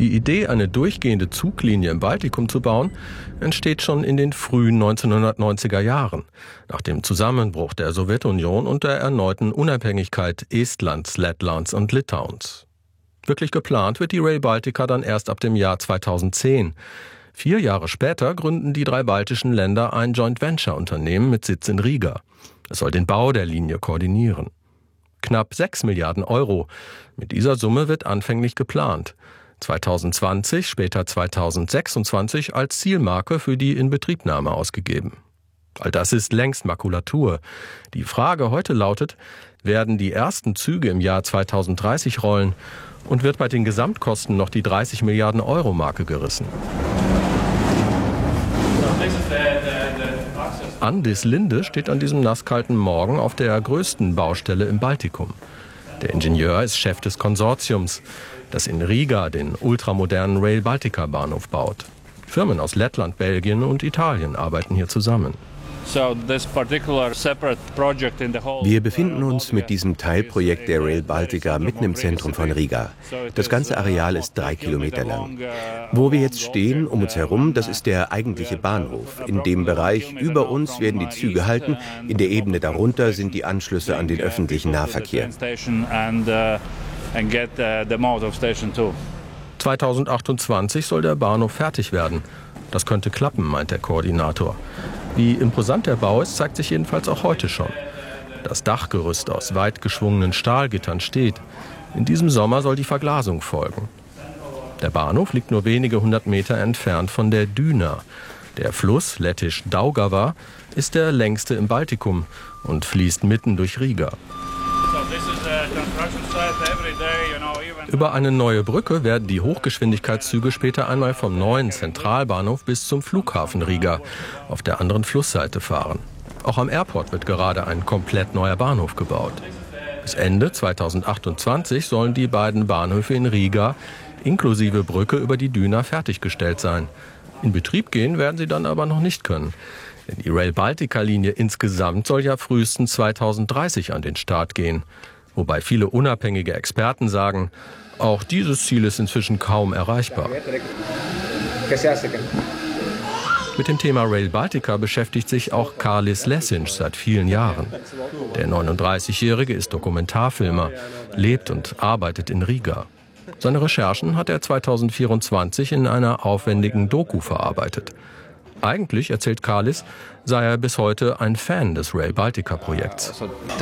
Die Idee, eine durchgehende Zuglinie im Baltikum zu bauen, entsteht schon in den frühen 1990er Jahren, nach dem Zusammenbruch der Sowjetunion und der erneuten Unabhängigkeit Estlands, Lettlands und Litauens. Wirklich geplant wird die Rail Baltica dann erst ab dem Jahr 2010. 4 Jahre später gründen die 3 baltischen Länder ein Joint-Venture-Unternehmen mit Sitz in Riga. Es soll den Bau der Linie koordinieren. Knapp 6 Milliarden Euro. Mit dieser Summe wird anfänglich geplant. 2020, später 2026 als Zielmarke für die Inbetriebnahme ausgegeben. All das ist längst Makulatur. Die Frage heute lautet, werden die ersten Züge im Jahr 2030 rollen und wird bei den Gesamtkosten noch die 30 Milliarden Euro Marke gerissen? Andis Linde steht an diesem nasskalten Morgen auf der größten Baustelle im Baltikum. Der Ingenieur ist Chef des Konsortiums, das in Riga den ultramodernen Rail Baltica Bahnhof baut. Firmen aus Lettland, Belgien und Italien arbeiten hier zusammen. Wir befinden uns mit diesem Teilprojekt der Rail Baltica mitten im Zentrum von Riga. Das ganze Areal ist 3 Kilometer lang. Wo wir jetzt stehen, um uns herum, das ist der eigentliche Bahnhof. In dem Bereich über uns werden die Züge halten, in der Ebene darunter sind die Anschlüsse an den öffentlichen Nahverkehr. 2028 soll der Bahnhof fertig werden. Das könnte klappen, meint der Koordinator. Wie imposant der Bau ist, zeigt sich jedenfalls auch heute schon. Das Dachgerüst aus weit geschwungenen Stahlgittern steht. In diesem Sommer soll die Verglasung folgen. Der Bahnhof liegt nur wenige 100 Meter entfernt von der Düna. Der Fluss, lettisch Daugava, ist der längste im Baltikum und fließt mitten durch Riga. Über eine neue Brücke werden die Hochgeschwindigkeitszüge später einmal vom neuen Zentralbahnhof bis zum Flughafen Riga auf der anderen Flussseite fahren. Auch am Airport wird gerade ein komplett neuer Bahnhof gebaut. Bis Ende 2028 sollen die beiden Bahnhöfe in Riga inklusive Brücke über die Düna fertiggestellt sein. In Betrieb gehen werden sie dann aber noch nicht können. Denn die Rail Baltica-Linie insgesamt soll ja frühestens 2030 an den Start gehen. Wobei viele unabhängige Experten sagen, auch dieses Ziel ist inzwischen kaum erreichbar. Mit dem Thema Rail Baltica beschäftigt sich auch Kārlis Lesiņš seit vielen Jahren. Der 39-Jährige ist Dokumentarfilmer, lebt und arbeitet in Riga. Seine Recherchen hat er 2024 in einer aufwendigen Doku verarbeitet. Eigentlich, erzählt Kārlis, sei er bis heute ein Fan des Rail Baltica-Projekts.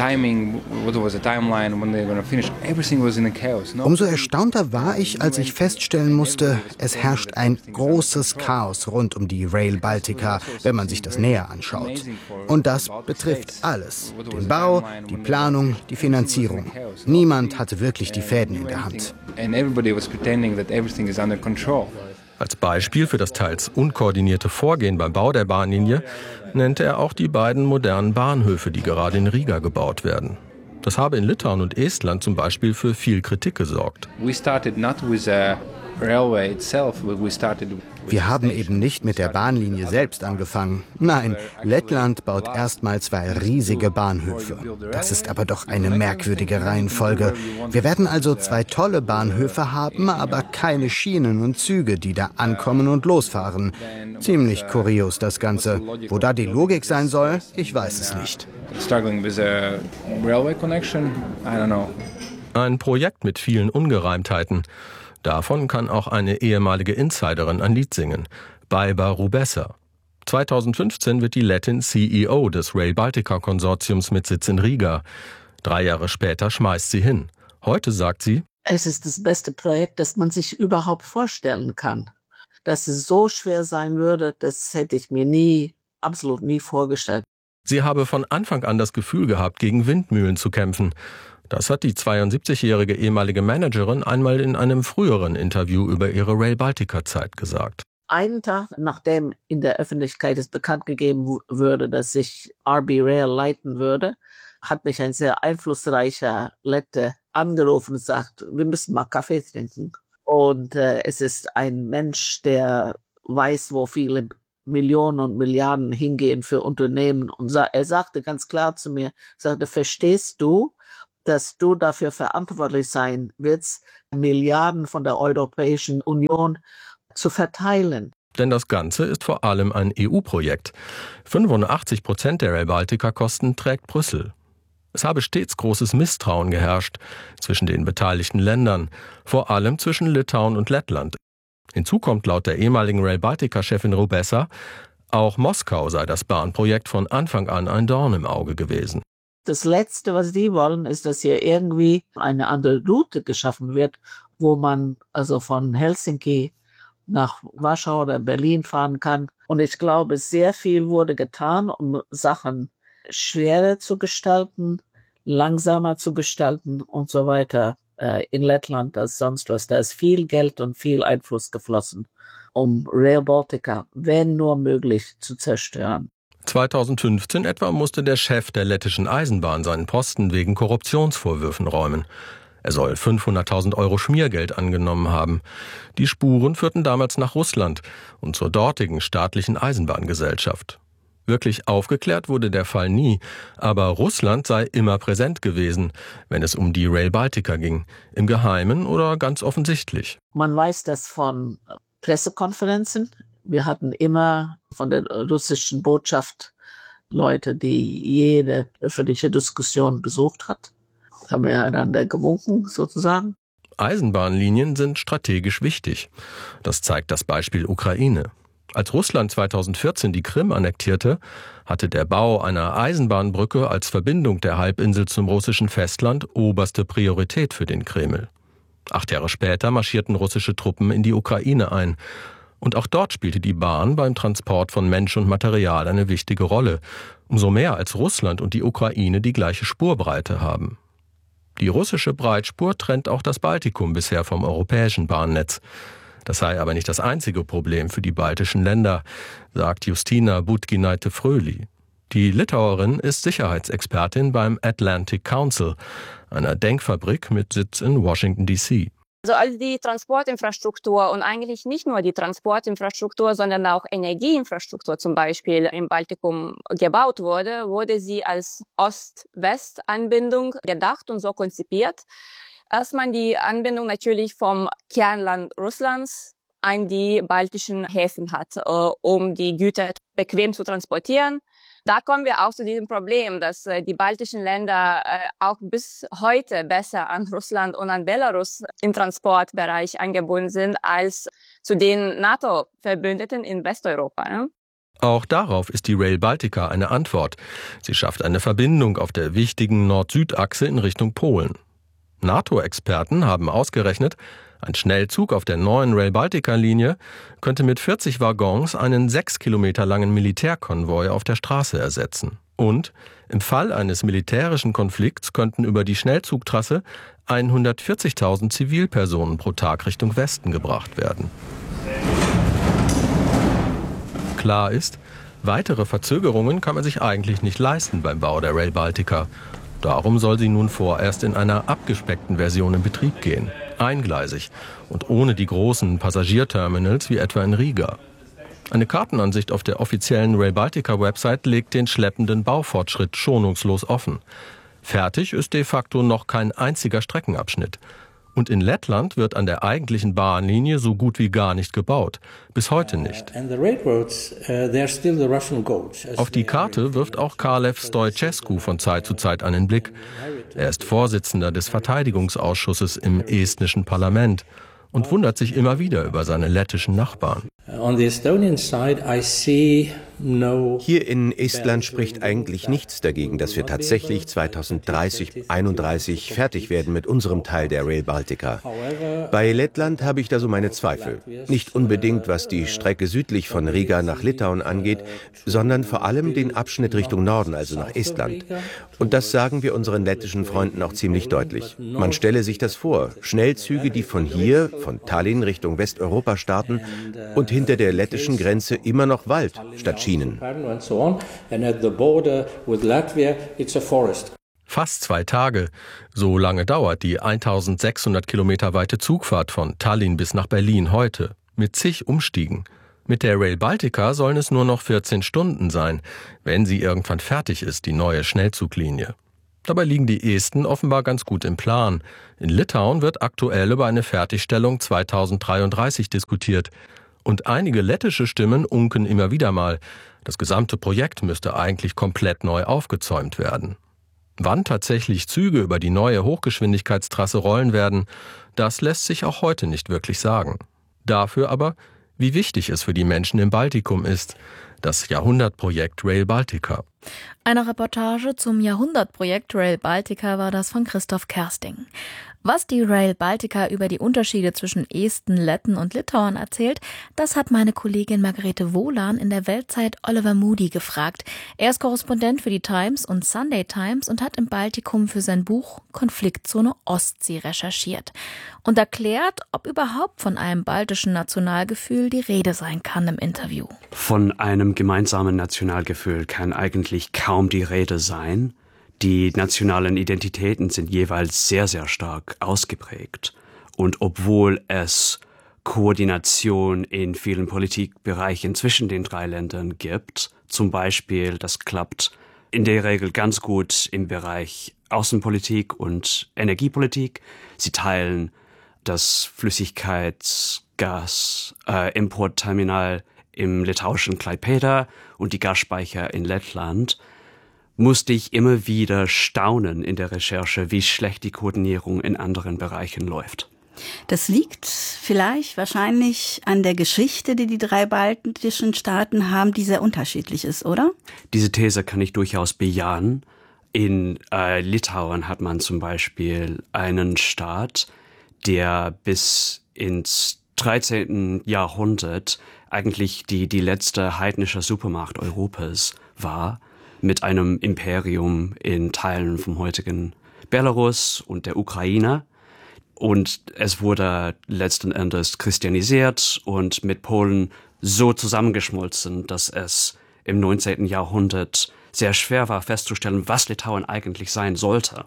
Umso erstaunter war ich, als ich feststellen musste, es herrscht ein großes Chaos rund um die Rail Baltica, wenn man sich das näher anschaut. Und das betrifft alles. Den Bau, die Planung, die Finanzierung. Niemand hatte wirklich die Fäden in der Hand. Als Beispiel für das teils unkoordinierte Vorgehen beim Bau der Bahnlinie nennt er auch die beiden modernen Bahnhöfe, die gerade in Riga gebaut werden. Das habe in Litauen und Estland zum Beispiel für viel Kritik gesorgt. Wir haben eben nicht mit der Bahnlinie selbst angefangen. Nein, Lettland baut erstmal 2 riesige Bahnhöfe. Das ist aber doch eine merkwürdige Reihenfolge. Wir werden also 2 tolle Bahnhöfe haben, aber keine Schienen und Züge, die da ankommen und losfahren. Ziemlich kurios das Ganze. Wo da die Logik sein soll, ich weiß es nicht. Ein Projekt mit vielen Ungereimtheiten. Davon kann auch eine ehemalige Insiderin ein Lied singen, Baiba Rubessa. 2015 wird die Lettin CEO des Rail Baltica-Konsortiums mit Sitz in Riga. 3 Jahre später schmeißt sie hin. Heute sagt sie: Es ist das beste Projekt, das man sich überhaupt vorstellen kann. Dass es so schwer sein würde, das hätte ich mir absolut nie vorgestellt. Sie habe von Anfang an das Gefühl gehabt, gegen Windmühlen zu kämpfen. Das hat die 72-jährige ehemalige Managerin einmal in einem früheren Interview über ihre Rail Baltica-Zeit gesagt. Einen Tag, nachdem in der Öffentlichkeit es bekannt gegeben wurde, dass ich RB Rail leiten würde, hat mich ein sehr einflussreicher Lette angerufen und gesagt, wir müssen mal Kaffee trinken. Und es ist ein Mensch, der weiß, wo viele Millionen und Milliarden hingehen für Unternehmen. Und er sagte ganz klar zu mir, verstehst du, dass du dafür verantwortlich sein willst, Milliarden von der Europäischen Union zu verteilen. Denn das Ganze ist vor allem ein EU-Projekt. 85% der Rail Baltica-Kosten trägt Brüssel. Es habe stets großes Misstrauen geherrscht zwischen den beteiligten Ländern, vor allem zwischen Litauen und Lettland. Hinzu kommt laut der ehemaligen Rail Baltica-Chefin Rubessa, auch Moskau sei das Bahnprojekt von Anfang an ein Dorn im Auge gewesen. Das Letzte, was die wollen, ist, dass hier irgendwie eine andere Route geschaffen wird, wo man also von Helsinki nach Warschau oder Berlin fahren kann. Und ich glaube, sehr viel wurde getan, um Sachen schwerer zu gestalten, langsamer zu gestalten und so weiter in Lettland als sonst was. Da ist viel Geld und viel Einfluss geflossen, um Rail Baltica, wenn nur möglich, zu zerstören. 2015 etwa musste der Chef der lettischen Eisenbahn seinen Posten wegen Korruptionsvorwürfen räumen. Er soll 500.000 € Schmiergeld angenommen haben. Die Spuren führten damals nach Russland und zur dortigen staatlichen Eisenbahngesellschaft. Wirklich aufgeklärt wurde der Fall nie, aber Russland sei immer präsent gewesen, wenn es um die Rail Baltica ging, im Geheimen oder ganz offensichtlich. Man weiß das von Pressekonferenzen. Wir hatten immer von der russischen Botschaft Leute, die jede öffentliche Diskussion besucht hat. Haben wir einander gewunken, sozusagen. Eisenbahnlinien sind strategisch wichtig. Das zeigt das Beispiel Ukraine. Als Russland 2014 die Krim annektierte, hatte der Bau einer Eisenbahnbrücke als Verbindung der Halbinsel zum russischen Festland oberste Priorität für den Kreml. 8 Jahre später marschierten russische Truppen in die Ukraine ein. Und auch dort spielte die Bahn beim Transport von Mensch und Material eine wichtige Rolle. Umso mehr als Russland und die Ukraine die gleiche Spurbreite haben. Die russische Breitspur trennt auch das Baltikum bisher vom europäischen Bahnnetz. Das sei aber nicht das einzige Problem für die baltischen Länder, sagt Justina Budginaite-Fröhli. Die Litauerin ist Sicherheitsexpertin beim Atlantic Council, einer Denkfabrik mit Sitz in Washington, D.C. Also als die Transportinfrastruktur und eigentlich nicht nur die Transportinfrastruktur, sondern auch Energieinfrastruktur zum Beispiel im Baltikum gebaut wurde, wurde sie als Ost-West-Anbindung gedacht und so konzipiert, dass man die Anbindung natürlich vom Kernland Russlands an die baltischen Häfen hat, um die Güter bequem zu transportieren. Da kommen wir auch zu diesem Problem, dass die baltischen Länder auch bis heute besser an Russland und an Belarus im Transportbereich angebunden sind als zu den NATO-Verbündeten in Westeuropa. Ne? Auch darauf ist die Rail Baltica eine Antwort. Sie schafft eine Verbindung auf der wichtigen Nord-Süd-Achse in Richtung Polen. NATO-Experten haben ausgerechnet, ein Schnellzug auf der neuen Rail Baltica-Linie könnte mit 40 Waggons einen 6 Kilometer langen Militärkonvoi auf der Straße ersetzen. Und im Fall eines militärischen Konflikts könnten über die Schnellzugtrasse 140.000 Zivilpersonen pro Tag Richtung Westen gebracht werden. Klar ist, weitere Verzögerungen kann man sich eigentlich nicht leisten beim Bau der Rail Baltica. Darum soll sie nun vorerst in einer abgespeckten Version in Betrieb gehen. Eingleisig und ohne die großen Passagierterminals wie etwa in Riga. Eine Kartenansicht auf der offiziellen Rail Baltica-Website legt den schleppenden Baufortschritt schonungslos offen. Fertig ist de facto noch kein einziger Streckenabschnitt. Und in Lettland wird an der eigentlichen Bahnlinie so gut wie gar nicht gebaut. Bis heute nicht. Auf die Karte wirft auch Kalev Stoicescu von Zeit zu Zeit einen Blick. Er ist Vorsitzender des Verteidigungsausschusses im estnischen Parlament und wundert sich immer wieder über seine lettischen Nachbarn. Hier in Estland spricht eigentlich nichts dagegen, dass wir tatsächlich 2030/31 fertig werden mit unserem Teil der Rail Baltica. Bei Lettland habe ich da so meine Zweifel. Nicht unbedingt, was die Strecke südlich von Riga nach Litauen angeht, sondern vor allem den Abschnitt Richtung Norden, also nach Estland. Und das sagen wir unseren lettischen Freunden auch ziemlich deutlich. Man stelle sich das vor, Schnellzüge, die von hier, von Tallinn Richtung Westeuropa starten und hinter der lettischen Grenze immer noch Wald statt Schienen. Fast 2 Tage. So lange dauert die 1600 Kilometer weite Zugfahrt von Tallinn bis nach Berlin heute. Mit zig Umstiegen. Mit der Rail Baltica sollen es nur noch 14 Stunden sein, wenn sie irgendwann fertig ist, die neue Schnellzuglinie. Dabei liegen die Esten offenbar ganz gut im Plan. In Litauen wird aktuell über eine Fertigstellung 2033 diskutiert. Und einige lettische Stimmen unken immer wieder mal. Das gesamte Projekt müsste eigentlich komplett neu aufgezäumt werden. Wann tatsächlich Züge über die neue Hochgeschwindigkeitstrasse rollen werden, das lässt sich auch heute nicht wirklich sagen. Dafür aber, wie wichtig es für die Menschen im Baltikum ist, das Jahrhundertprojekt Rail Baltica. Eine Reportage zum Jahrhundertprojekt Rail Baltica war das von Christoph Kersting. Was die Rail Baltica über die Unterschiede zwischen Esten, Letten und Litauen erzählt, das hat meine Kollegin Margarete Wohlan in der Weltzeit Oliver Moody gefragt. Er ist Korrespondent für die Times und Sunday Times und hat im Baltikum für sein Buch Konfliktzone Ostsee recherchiert und erklärt, ob überhaupt von einem baltischen Nationalgefühl die Rede sein kann im Interview. Von einem gemeinsamen Nationalgefühl kann eigentlich kaum die Rede sein. Die nationalen Identitäten sind jeweils sehr, sehr stark ausgeprägt. Und obwohl es Koordination in vielen Politikbereichen zwischen den drei Ländern gibt, zum Beispiel, das klappt in der Regel ganz gut im Bereich Außenpolitik und Energiepolitik. Sie teilen das Flüssigkeitsgas-Importterminal im litauischen Klaipėda und die Gasspeicher in Lettland. Musste ich immer wieder staunen in der Recherche, wie schlecht die Koordinierung in anderen Bereichen läuft. Das liegt wahrscheinlich an der Geschichte, die drei baltischen Staaten haben, die sehr unterschiedlich ist, oder? Diese These kann ich durchaus bejahen. In Litauen hat man zum Beispiel einen Staat, der bis ins 13. Jahrhundert eigentlich die letzte heidnische Supermacht Europas war, mit einem Imperium in Teilen vom heutigen Belarus und der Ukraine. Und es wurde letzten Endes christianisiert und mit Polen so zusammengeschmolzen, dass es im 19. Jahrhundert sehr schwer war festzustellen, was Litauen eigentlich sein sollte.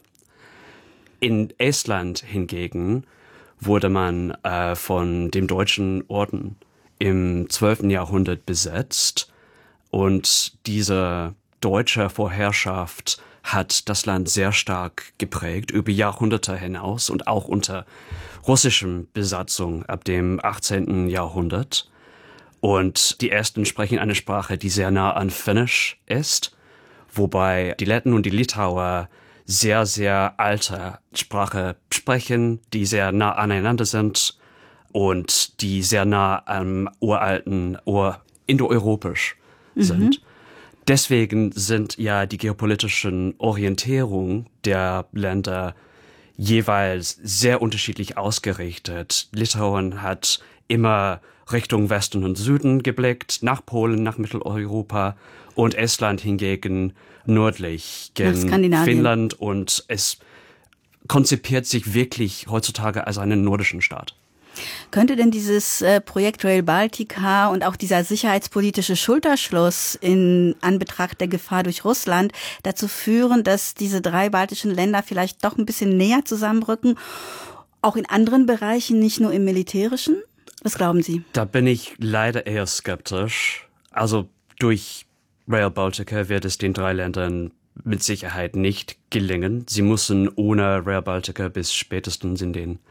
In Estland hingegen wurde man von dem Deutschen Orden im 12. Jahrhundert besetzt und diese deutsche Vorherrschaft hat das Land sehr stark geprägt, über Jahrhunderte hinaus und auch unter russischem Besatzung ab dem 18. Jahrhundert. Und die Esten sprechen eine Sprache, die sehr nah an Finnisch ist, wobei die Letten und die Litauer sehr, sehr alte Sprache sprechen, die sehr nah aneinander sind und die sehr nah am uralten Indoeuropäisch sind. Deswegen sind ja die geopolitischen Orientierungen der Länder jeweils sehr unterschiedlich ausgerichtet. Litauen hat immer Richtung Westen und Süden geblickt, nach Polen, nach Mitteleuropa und Estland hingegen nördlich gen Finnland und es konzipiert sich wirklich heutzutage als einen nordischen Staat. Könnte denn dieses Projekt Rail Baltica und auch dieser sicherheitspolitische Schulterschluss in Anbetracht der Gefahr durch Russland dazu führen, dass diese drei baltischen Länder vielleicht doch ein bisschen näher zusammenrücken, auch in anderen Bereichen, nicht nur im militärischen? Was glauben Sie? Da bin ich leider eher skeptisch. Also durch Rail Baltica wird es den drei Ländern mit Sicherheit nicht gelingen. Sie müssen ohne Rail Baltica bis spätestens in den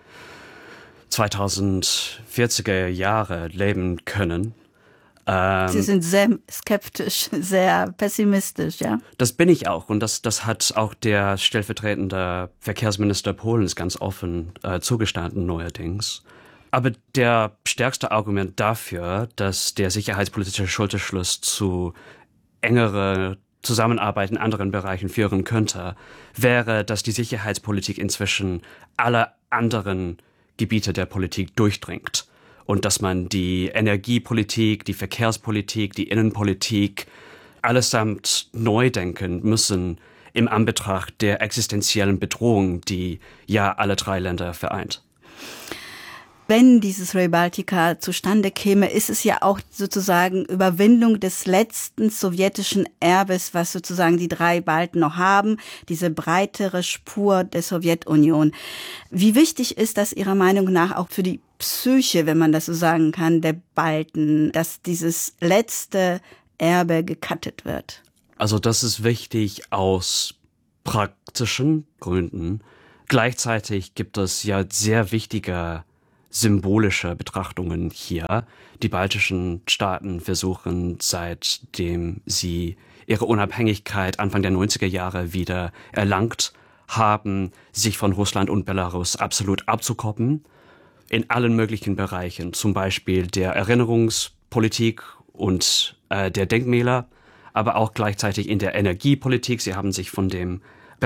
2040er Jahre leben können. Sie sind sehr skeptisch, sehr pessimistisch, ja? Das bin ich auch und das hat auch der stellvertretende Verkehrsminister Polens ganz offen zugestanden neuerdings. Aber der stärkste Argument dafür, dass der sicherheitspolitische Schulterschluss zu engerer Zusammenarbeit in anderen Bereichen führen könnte, wäre, dass die Sicherheitspolitik inzwischen alle anderen Gebiete der Politik durchdringt und dass man die Energiepolitik, die Verkehrspolitik, die Innenpolitik allesamt neu denken müssen im Anbetracht der existenziellen Bedrohung, die ja alle drei Länder vereint. Wenn dieses Rail Baltica zustande käme, ist es ja auch sozusagen Überwindung des letzten sowjetischen Erbes, was sozusagen die drei Balten noch haben, diese breitere Spur der Sowjetunion. Wie wichtig ist das Ihrer Meinung nach auch für die Psyche, wenn man das so sagen kann, der Balten, dass dieses letzte Erbe gecuttet wird? Also das ist wichtig aus praktischen Gründen. Gleichzeitig gibt es ja sehr wichtige symbolische Betrachtungen hier. Die baltischen Staaten versuchen, seitdem sie ihre Unabhängigkeit Anfang der 90er Jahre wieder erlangt haben, sich von Russland und Belarus absolut abzukoppeln. In allen möglichen Bereichen, zum Beispiel der Erinnerungspolitik und der Denkmäler, aber auch gleichzeitig in der Energiepolitik. Sie haben sich von dem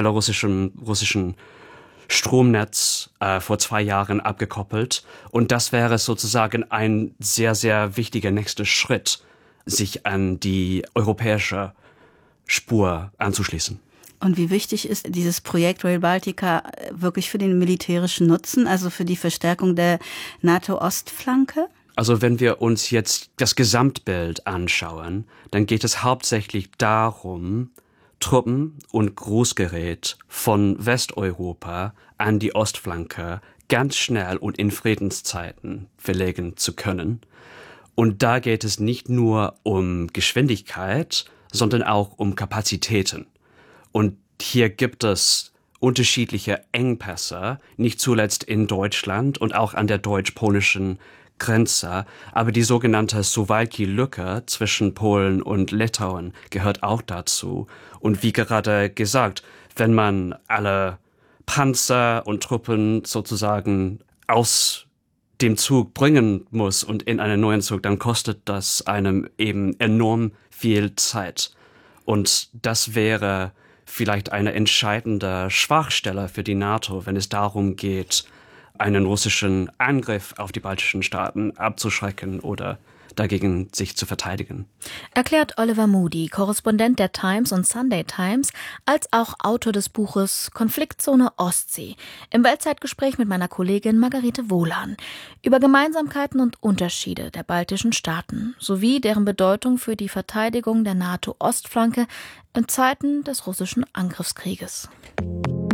russischen Stromnetz vor 2 Jahren abgekoppelt. Und das wäre sozusagen ein sehr, sehr wichtiger nächster Schritt, sich an die europäische Spur anzuschließen. Und wie wichtig ist dieses Projekt Rail Baltica wirklich für den militärischen Nutzen, also für die Verstärkung der NATO-Ostflanke? Also wenn wir uns jetzt das Gesamtbild anschauen, dann geht es hauptsächlich darum, Truppen und Großgerät von Westeuropa an die Ostflanke ganz schnell und in Friedenszeiten verlegen zu können. Und da geht es nicht nur um Geschwindigkeit, sondern auch um Kapazitäten. Und hier gibt es unterschiedliche Engpässe, nicht zuletzt in Deutschland und auch an der deutsch-polnischen Grenze. Aber die sogenannte Suwałki-Lücke zwischen Polen und Litauen gehört auch dazu. Und wie gerade gesagt, wenn man alle Panzer und Truppen sozusagen aus dem Zug bringen muss und in einen neuen Zug, dann kostet das einem eben enorm viel Zeit. Und das wäre vielleicht eine entscheidende Schwachstelle für die NATO, wenn es darum geht, einen russischen Angriff auf die baltischen Staaten abzuschrecken oder dagegen sich zu verteidigen. Erklärt Oliver Moody, Korrespondent der Times und Sunday Times, als auch Autor des Buches Konfliktzone Ostsee, im Weltzeitgespräch mit meiner Kollegin Margarete Wohlan über Gemeinsamkeiten und Unterschiede der baltischen Staaten sowie deren Bedeutung für die Verteidigung der NATO-Ostflanke in Zeiten des russischen Angriffskrieges.